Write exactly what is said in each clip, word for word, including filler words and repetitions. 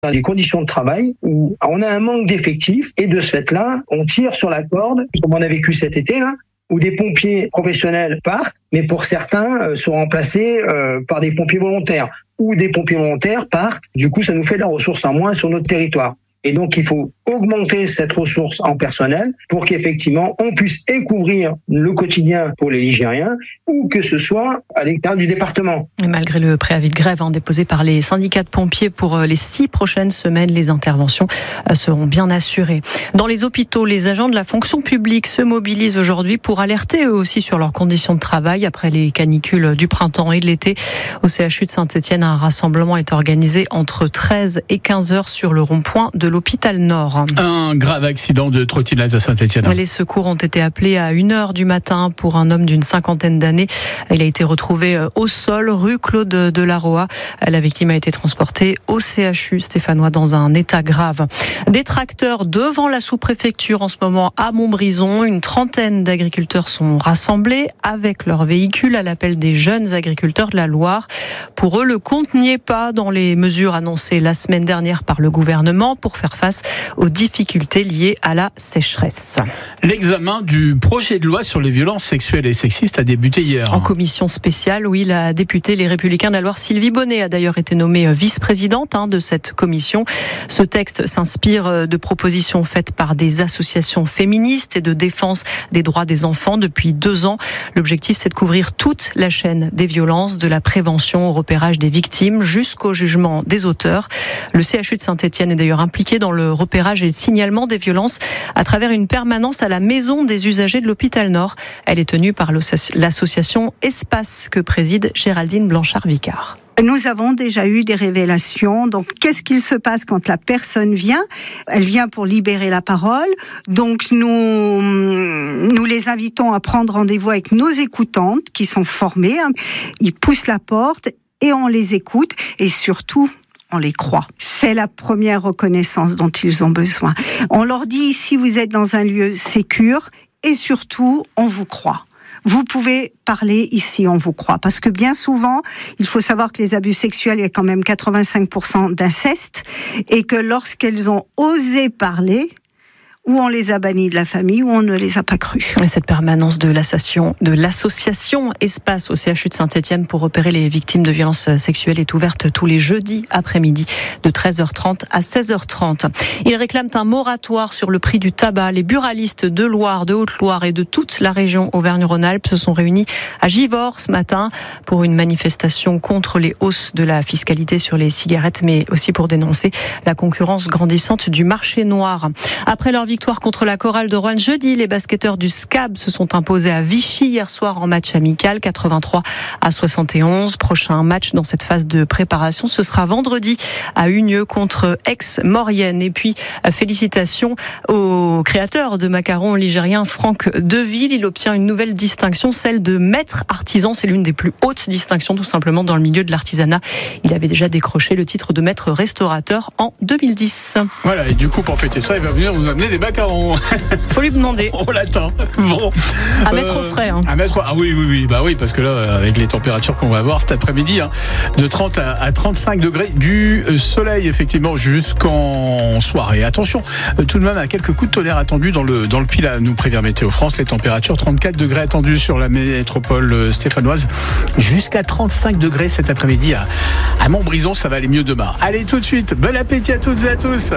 dans des conditions de travail où on a un manque d'effectifs et de ce fait-là, on tire sur la corde, comme on a vécu cet été-là, où des pompiers professionnels partent, mais pour certains euh, sont remplacés euh, par des pompiers volontaires, ou des pompiers volontaires partent, du coup ça nous fait de la ressource en moins sur notre territoire. Et donc, il faut augmenter cette ressource en personnel pour qu'effectivement, on puisse et couvrir le quotidien pour les Ligériens ou que ce soit à l'extérieur du département. Et malgré le préavis de grève hein, déposé par les syndicats de pompiers pour les six prochaines semaines, les interventions seront bien assurées. Dans les hôpitaux, les agents de la fonction publique se mobilisent aujourd'hui pour alerter eux aussi sur leurs conditions de travail après les canicules du printemps et de l'été. Au C H U de Saint-Étienne, un rassemblement est organisé entre treize et quinze heures sur le rond-point de l'hôpital Nord. Un grave accident de trottinette à Saint-Étienne. Les secours ont été appelés à une heure du matin pour un homme d'une cinquantaine d'années. Il a été retrouvé au sol, rue Claude de la Roa. La victime a été transportée au C H U stéphanois dans un état grave. Des tracteurs devant la sous-préfecture en ce moment à Montbrison. Une trentaine d'agriculteurs sont rassemblés avec leurs véhicules à l'appel des jeunes agriculteurs de la Loire. Pour eux, le compte n'y est pas dans les mesures annoncées la semaine dernière par le gouvernement pour faire face aux difficultés liées à la sécheresse. L'examen du projet de loi sur les violences sexuelles et sexistes a débuté hier. En commission spéciale, oui, la députée Les Républicains de la Loire, Sylvie Bonnet, a d'ailleurs été nommée vice-présidente hein, de cette commission. Ce texte s'inspire de propositions faites par des associations féministes et de défense des droits des enfants depuis deux ans. L'objectif, c'est de couvrir toute la chaîne des violences, de la prévention au repérage des victimes jusqu'au jugement des auteurs. Le C H U de Saint-Étienne est d'ailleurs impliqué dans le repérage et le signalement des violences à travers une permanence à la maison des usagers de l'hôpital Nord. Elle est tenue par l'association Espace que préside Géraldine Blanchard-Vicard. Nous avons déjà eu des révélations. Donc, qu'est-ce qu'il se passe quand la personne vient ? Elle vient pour libérer la parole. Donc, nous, nous les invitons à prendre rendez-vous avec nos écoutantes qui sont formées. Ils poussent la porte et on les écoute. Et surtout, on les croit. C'est la première reconnaissance dont ils ont besoin. On leur dit ici, vous êtes dans un lieu sécure et surtout, on vous croit. Vous pouvez parler ici, on vous croit. Parce que bien souvent, il faut savoir que les abus sexuels, il y a quand même quatre-vingt-cinq pour cent d'inceste et que lorsqu'elles ont osé parler, ou on les a bannis de la famille, ou on ne les a pas crus. Et cette permanence de l'association, de l'association Espace au C H U de Saint-Étienne pour repérer les victimes de violences sexuelles est ouverte tous les jeudis après-midi de treize heures trente à seize heures trente. Ils réclament un moratoire sur le prix du tabac. Les buralistes de Loire, de Haute-Loire et de toute la région Auvergne-Rhône-Alpes se sont réunis à Givors ce matin pour une manifestation contre les hausses de la fiscalité sur les cigarettes, mais aussi pour dénoncer la concurrence grandissante du marché noir. Après leur victoire contre la chorale de Roanne jeudi, les basketteurs du S C A B se sont imposés à Vichy hier soir en match amical, quatre-vingt-trois à soixante et onze. Prochain match dans cette phase de préparation, ce sera vendredi à Unieux contre Aix-Maurienne. Et puis, félicitations au créateur de macarons ligérien Franck Deville. Il obtient une nouvelle distinction, celle de maître artisan. C'est l'une des plus hautes distinctions tout simplement dans le milieu de l'artisanat. Il avait déjà décroché le titre de maître restaurateur en deux mille dix. Voilà, et du coup, pour fêter ça, il va venir nous amener des macarons. Faut lui demander. On l'attend. Bon. À mettre au frais. Hein. À mettre, ah oui, oui, oui, bah oui, parce que là, avec les températures qu'on va avoir cet après-midi, hein, de trente à trente-cinq degrés, du soleil effectivement jusqu'en soirée. Attention, tout de même à quelques coups de tonnerre attendus dans le dans le Pilat, nous prévient Météo France. Les températures trente-quatre degrés attendus sur la métropole stéphanoise, jusqu'à trente-cinq degrés cet après-midi à, à Montbrison. Ça va aller mieux demain. Allez, tout de suite, bon appétit à toutes et à tous.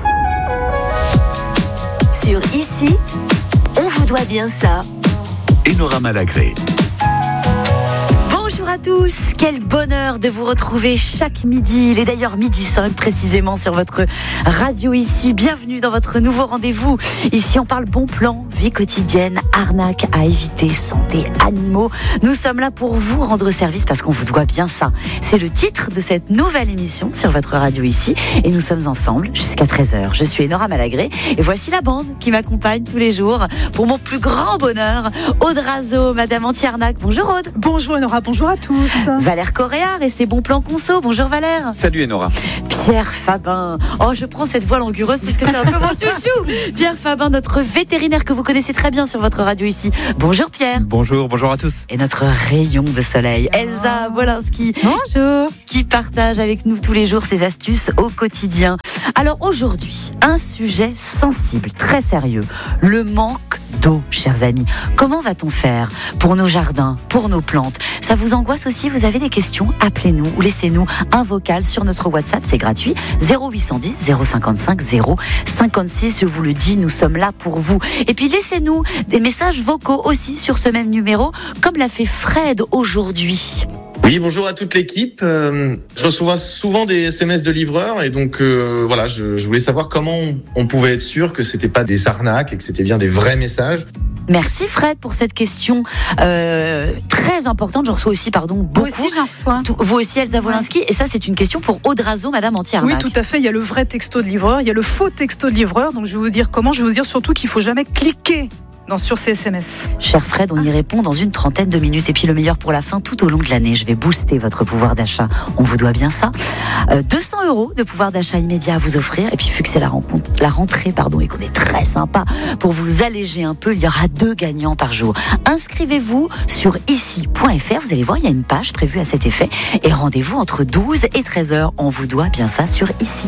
Sur Ici, on vous doit bien ça. Enora Malagré. Bonjour à tous, quel bonheur de vous retrouver chaque midi. Il est d'ailleurs midi cinq précisément sur votre radio Ici. Bienvenue dans votre nouveau rendez-vous. Ici on parle bon plan, vie quotidienne, arnaque à éviter, santé, animaux. Nous sommes là pour vous rendre service parce qu'on vous doit bien ça. C'est le titre de cette nouvelle émission sur votre radio Ici et nous sommes ensemble jusqu'à treize heures. Je suis Enora Malagré et voici la bande qui m'accompagne tous les jours pour mon plus grand bonheur. Aude Razo, Madame Anti-Arnaque. Bonjour Aude. Bonjour Enora, bonjour bonjour à tous. Valère Coréard et ses bons plans conso. Bonjour Valère. Salut Enora. Pierre Fabin. Oh, je prends cette voix langureuse parce que c'est un peu mon chouchou. Pierre Fabin, notre vétérinaire que vous connaissez très bien sur votre radio ici. Bonjour Pierre. Bonjour, bonjour à tous. Et notre rayon de soleil, Elsa Wolinski. Bonjour. Qui partage avec nous tous les jours ses astuces au quotidien. Alors aujourd'hui, un sujet sensible, très sérieux. Le manque d'eau, chers amis. Comment va-t-on faire pour nos jardins, pour nos plantes? Ça vous angoisse aussi? Vous avez des questions? Appelez-nous ou laissez-nous un vocal sur notre WhatsApp, c'est gratuit. zéro huit cent dix zéro cinquante-cinq zéro cinquante-six, je vous le dis, nous sommes là pour vous. Et puis laissez-nous des messages vocaux aussi sur ce même numéro, comme l'a fait Fred aujourd'hui. Oui, bonjour à toute l'équipe. Euh, je reçois souvent des S M S de livreurs et donc euh, voilà, je, je voulais savoir comment on, on pouvait être sûr que c'était pas des arnaques et que c'était bien des vrais messages. Merci Fred pour cette question euh, très importante. Je reçois aussi, pardon, beaucoup. Moi aussi, j'en reçois. Tout, vous aussi, Elsa Wolinski. Et ça, c'est une question pour Audrazo, Madame Anti-Arnaque. Oui, tout à fait. Il y a le vrai texto de livreur, il y a le faux texto de livreur. Donc, je vais vous dire comment. Je vais vous dire surtout qu'il faut jamais cliquer dans, sur ces S M S. Cher Fred, on y répond dans une trentaine de minutes. Et puis le meilleur pour la fin, tout au long de l'année, je vais booster votre pouvoir d'achat. On vous doit bien ça. Euh, deux cents euros de pouvoir d'achat immédiat à vous offrir. Et puis, vu que c'est la, rencontre, la rentrée pardon, et qu'on est très sympa, pour vous alléger un peu, il y aura deux gagnants par jour. Inscrivez-vous sur ici point f r. Vous allez voir, il y a une page prévue à cet effet. Et rendez-vous entre douze et treize heures. On vous doit bien ça sur Ici.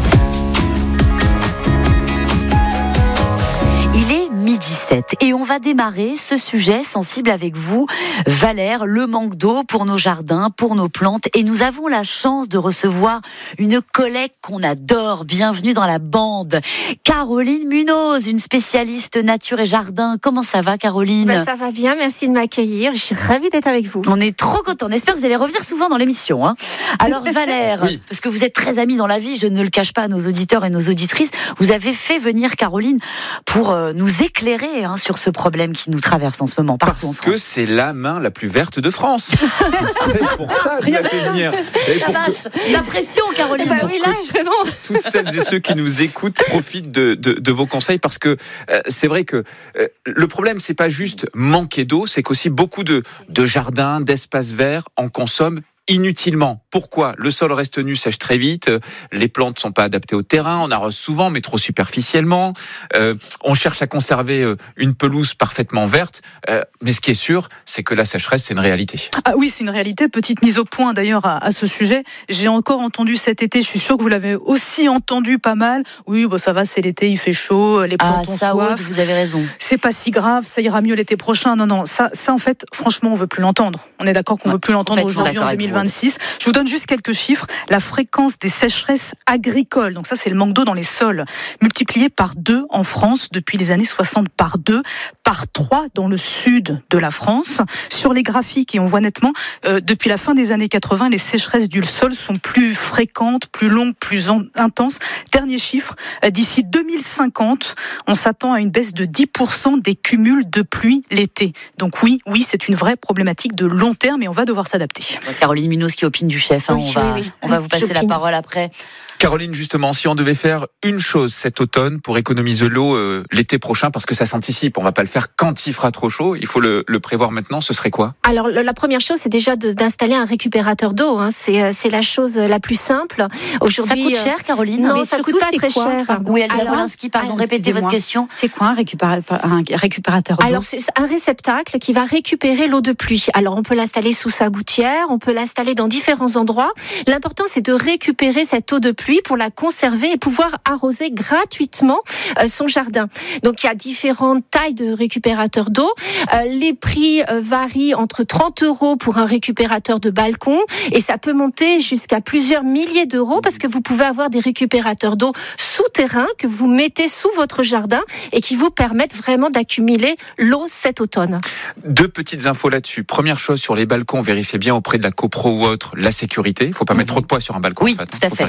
Il est midi sept et on va démarrer ce sujet sensible avec vous, Valère, le manque d'eau pour nos jardins, pour nos plantes. Et nous avons la chance de recevoir une collègue qu'on adore. Bienvenue dans la bande, Caroline Munoz, une spécialiste nature et jardin. Comment ça va, Caroline? Ben, ça va bien, merci de m'accueillir. Je suis ravie d'être avec vous. On est trop contents. On espère que vous allez revenir souvent dans l'émission. Hein. Alors Valère, oui. Parce que vous êtes très amis dans la vie, je ne le cache pas à nos auditeurs et nos auditrices, vous avez fait venir Caroline pour euh, nous éclairer hein, sur ce problème qui nous traverse en ce moment partout Parce en France. que c'est la main la plus verte de France. C'est pour ça que je la fais venir. Et La pour vache, que la pression, Caroline. Bah oui, là, vraiment. toutes celles et ceux qui nous écoutent profitent de, de, de vos conseils parce que euh, c'est vrai que euh, le problème c'est pas juste manquer d'eau, c'est qu'aussi beaucoup de, de jardins, d'espaces verts en consomment inutilement. Pourquoi? Le sol reste nu, sèche très vite, les plantes ne sont pas adaptées au terrain, on arrose souvent mais trop superficiellement, euh, on cherche à conserver euh, une pelouse parfaitement verte, euh, mais ce qui est sûr, c'est que la sécheresse, c'est une réalité. Ah oui, c'est une réalité. Petite mise au point d'ailleurs à, à ce sujet. J'ai encore entendu cet été, je suis sûre que vous l'avez aussi entendu pas mal. Oui, bon, ça va, c'est l'été, il fait chaud, les Ah, plantes ont ça, soif. Aude, vous avez raison. C'est pas si grave, ça ira mieux l'été prochain. Non, non, ça, ça en fait, franchement, on veut plus l'entendre. On est d'accord qu'on Ouais, veut plus l'entendre complètement aujourd'hui d'accord en avec deux vous, mille vingt-six. Je vous donne juste quelques chiffres. La fréquence des sécheresses agricoles, donc ça c'est le manque d'eau dans les sols, multiplié par deux en France depuis les années soixante, par deux, par trois dans le sud de la France. Sur les graphiques, et on voit nettement, euh, depuis la fin des années quatre-vingts, les sécheresses du sol sont plus fréquentes, plus longues, plus en- intenses. Dernier chiffre, euh, d'ici deux mille cinquante, on s'attend à une baisse de dix pour cent des cumuls de pluie l'été. Donc oui, oui, c'est une vraie problématique de long terme et on va devoir s'adapter. Caroline Munoz qui opine du chef, hein, Oui, on, va, oui, oui. on va vous passer la J'opine. parole après. Caroline, justement, si on devait faire une chose cet automne pour économiser l'eau euh, l'été prochain, parce que ça s'anticipe, on va pas le faire quand il fera trop chaud, il faut le, le prévoir maintenant, ce serait quoi? Alors, le- la première chose, c'est déjà de- d'installer un récupérateur d'eau. Hein. C'est, euh, c'est la chose la plus simple. Aujourd'hui, Ça coûte euh, cher, Caroline? Non, Mais ça surtout, coûte pas c'est très quoi, cher. pardon Oui, Elsa Alors- Wolinski, pardon, Ah, répétez excusez-moi. votre question. C'est quoi un récupérateur, un récupérateur d'eau? Alors, c'est un réceptacle qui va récupérer l'eau de pluie. Alors, on peut l'installer sous sa gouttière, on peut l'installer dans différents endroits. L'important, c'est de récupérer cette eau de pluie pour la conserver et pouvoir arroser gratuitement euh, son jardin. Donc, il y a différentes tailles de récupérateurs d'eau. Euh, les prix euh, varient entre trente euros pour un récupérateur de balcon et ça peut monter jusqu'à plusieurs milliers d'euros parce que vous pouvez avoir des récupérateurs d'eau souterrains que vous mettez sous votre jardin et qui vous permettent vraiment d'accumuler l'eau cet automne. Deux petites infos là-dessus. Première chose, sur les balcons, vérifiez bien auprès de la copro ou autre la sécurité. Il ne faut pas mettre trop de poids sur un balcon. Oui, en fait, tout à faut fait. faire gaffe Fil à ça.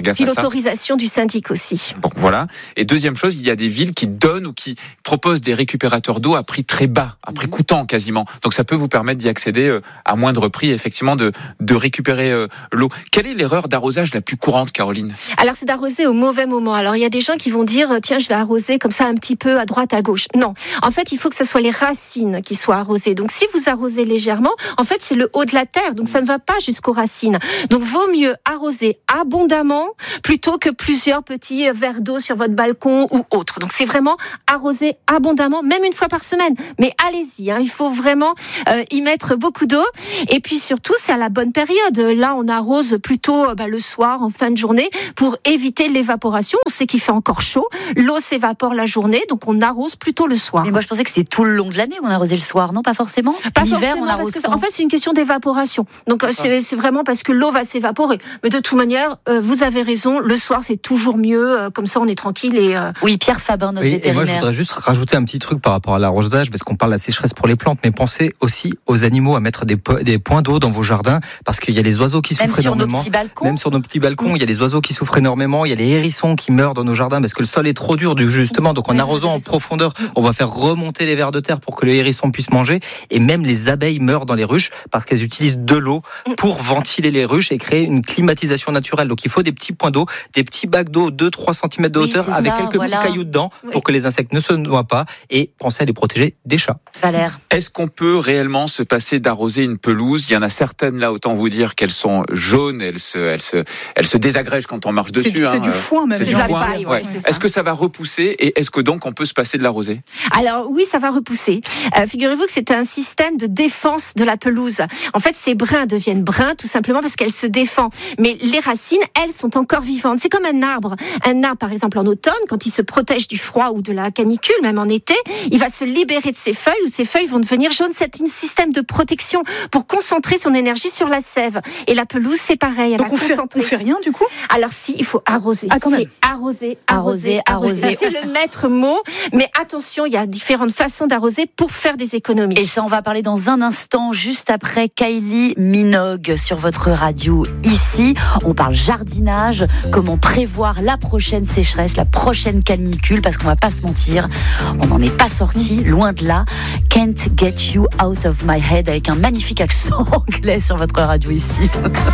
autorisation du syndic aussi. Bon, voilà. Et deuxième chose, il y a des villes qui donnent ou qui proposent des récupérateurs d'eau à prix très bas, à prix coûtant quasiment. Donc ça peut vous permettre d'y accéder à moindre prix, effectivement, de, de récupérer euh, l'eau. Quelle est l'erreur d'arrosage la plus courante, Caroline ? Alors c'est d'arroser au mauvais moment. Alors il y a des gens qui vont dire tiens, je vais arroser comme ça un petit peu à droite, à gauche. Non, en fait il faut que ce soit les racines qui soient arrosées. Donc si vous arrosez légèrement, en fait c'est le haut de la terre, donc ça ne va pas jusqu'aux racines. Donc vaut mieux arroser abondamment plutôt que plusieurs petits verres d'eau sur votre balcon ou autre. Donc c'est vraiment arroser abondamment, même une fois par semaine. Mais allez-y, hein, il faut vraiment euh, y mettre beaucoup d'eau. Et puis surtout c'est à la bonne période. Là on arrose plutôt bah, le soir, en fin de journée, pour éviter l'évaporation. On sait qu'il fait encore chaud, l'eau s'évapore la journée, donc on arrose plutôt le soir. Mais moi je pensais que c'était tout le long de l'année qu'on arrosait le soir, non? Pas forcément. Pas L'hiver, forcément, on arrose parce que quand? en fait c'est une question d'évaporation. Donc ah. c'est, c'est vraiment parce que l'eau va s'évaporer. Mais de toute manière, euh, vous avez raison, le soir c'est toujours mieux, euh, comme ça on est tranquille et. Euh... Oui, Pierre Fabin, notre oui, vétérinaire. Et moi je voudrais juste rajouter un petit truc par rapport à l'arrosage, parce qu'on parle de la sécheresse pour les plantes, mais pensez aussi aux animaux à mettre des, po- des points d'eau dans vos jardins, parce qu'il y a les oiseaux qui Même souffrent sur énormément. Nos petits balcons. Même sur nos petits balcons, mmh. il y a les oiseaux qui souffrent énormément, il y a les hérissons qui meurent dans nos jardins parce que le sol est trop dur, justement. Donc en oui, arrosant en profondeur, on va faire remonter les vers de terre pour que le hérisson puisse manger. Et même les abeilles meurent dans les ruches parce qu'elles utilisent de l'eau pour ventiler les ruches et créer une climatisation naturelle. Donc il faut des petits points d'eau, des petits bacs d'eau de trois centimètres de hauteur oui, avec ça, quelques voilà. petits cailloux dedans oui. pour que les insectes ne se noient pas, et pensez à les protéger des chats. Valère. Est-ce qu'on peut réellement se passer d'arroser une pelouse ? Il y en a certaines là, autant vous dire qu'elles sont jaunes, elles se, elles se, elles se désagrègent quand on marche dessus. C'est, c'est hein. du foin même. C'est du foin. Paille, ouais, ouais. c'est Est-ce que ça va repousser et est-ce que donc on peut se passer de l'arroser ? Alors oui, ça va repousser. Euh, figurez-vous que c'est un système de défense de la pelouse. En fait, ces brins deviennent bruns tout simplement parce qu'elle se défend. Mais les racines, elles, sont encore vivantes. C'est comme un arbre. Un arbre, par exemple, en automne, quand il se protège du froid ou de la canicule, même en été, il va se libérer de ses feuilles ou ses feuilles vont devenir jaunes. C'est un système de protection pour concentrer son énergie sur la sève. Et la pelouse, c'est pareil. Elle Donc va on fait, concentrer. on fait rien du coup ? Alors si, il faut arroser. Ah, quand même. C'est arroser, arroser, arroser. arroser. C'est le maître mot. Mais attention, il y a différentes façons d'arroser pour faire des économies. Et ça, on va parler dans un instant, juste après Kylie Minogue sur votre radio ici. On parle jardinage, comment prévoir la prochaine sécheresse, la prochaine canicule, parce qu'on va pas se mentir, on n'en est pas sorti, loin de là. Can't get you out of my head, avec un magnifique accent anglais sur votre radio ici.